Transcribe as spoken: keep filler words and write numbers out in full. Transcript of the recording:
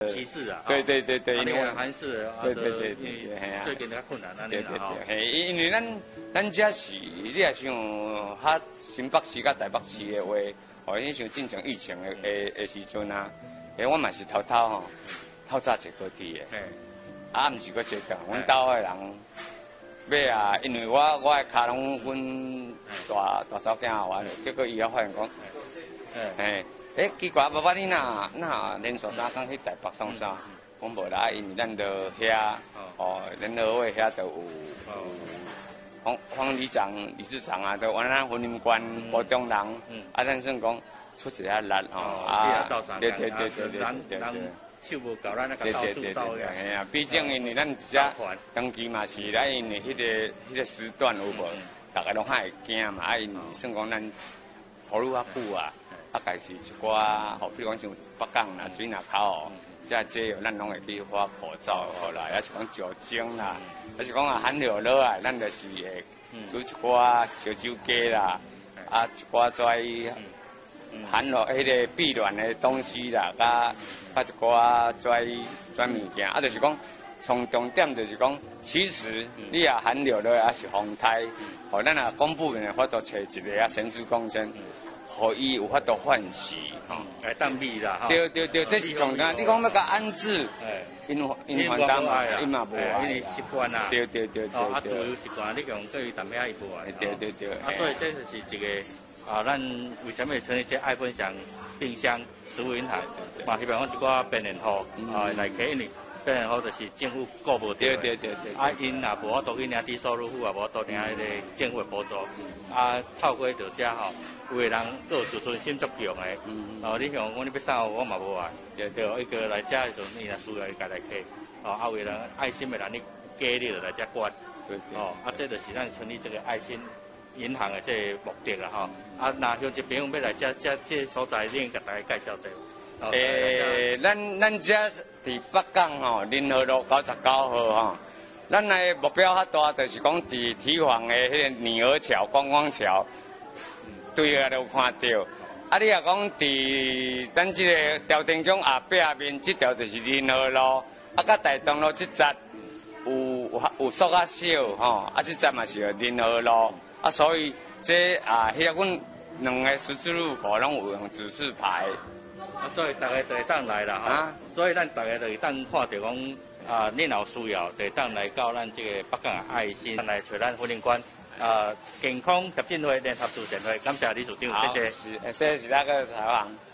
歧视啊。 对对对对， 因为还是啊， 对对对对， 系啊，最近较困难啊， 对对对，系因为咱咱这是你也想，较新北市甲台北市的话，哦，你像进前疫情的的的时阵啊，诶，我嘛是偷偷吼，透早坐高铁的，啊，毋是搁坐长，阮兜的人。买啊，因为我我的脚拢阮大大嫂囝换的，结果伊也发现讲，诶，诶，奇怪，爸爸你哪哪连续三工去台北送啥？我无啦，因为咱着遐，哦，联合会遐着有有黄黄里长、理事长啊，都往咱婚姻馆保中人，啊，咱算讲出一下力吼，啊，对对对对对对对。 手无够，咱那个到处到呀。 哎呀，毕竟因为咱遮登记嘛是，咱因为迄个迄个时段有无，大家拢较会惊嘛。啊，因为算讲咱投入较久啊，啊，家是一寡，吼，比如讲像北港啦、水林口哦，遮这咱拢会去发口罩好啦，还是讲酒精啦，还是讲啊含流落啊，咱就是会煮一寡烧酒鸡啦，啊，一寡跩。含落迄个避卵的东西啦，甲甲一寡跩跩物件，啊，就是讲，从重点就是讲，其实你也含流了也是防胎，互咱啊公部门的法度找一个啊神职工程，互伊有法度换洗，吼， 来当秘啦， 对对对，这是重点。你讲要甲安置，因因还当嘛，因嘛无啊， 因为习惯啊， 对对对对， 哦，啊，自由习惯，你讲对于淡薄仔伊无啊， 对对对， 啊，所以这就是一个。啊，咱为什么会成立这爱分享冰箱食物银行？嘛，希望讲一寡便利户啊来开，因为便利户就是政府顾无到对对对对。 啊，因也无法度去领低收入户，也无法度领迄个政府的补助。啊，透过到遮吼，有个人有自尊心足强的。嗯。哦，你像我你要送我，我嘛无爱。对对。一个来遮的时候，你若需要家来开。哦，啊，为人爱心的人，你加你就来遮管。对对。哦，啊，这就是咱成立这个爱心。银行的这个目的啦，吼，啊，那像这朋友要来这这这所在，你给大家介绍者。 诶，咱咱这伫北港吼，联合路九十九号吼，咱的目标较大，就是讲伫堤防的迄个女儿桥、观光桥，对个都看到。啊，你若讲伫咱这个条定中后壁面，这条就是联合路，啊，甲大东路这站有有有缩较少吼，啊，这站嘛是联合路。啊，所以这啊，迄个阮两个十字路口拢有用指示牌， 啊，所以大家就会当来啦，啊，所以咱大家就会当看到讲啊，恁有需要，就会当来到咱这个北港的爱心来找咱婚姻馆啊健康协进会联合助善会，感谢李处长，谢谢， 谢谢是那个采访。